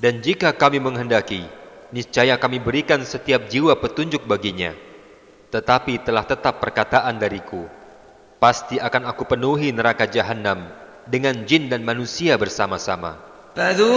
Dan jika kami menghendaki, niscaya kami berikan setiap jiwa petunjuk baginya. Tetapi telah tetap perkataan dariku, pasti akan aku penuhi neraka Jahannam dengan jin dan manusia bersama-sama.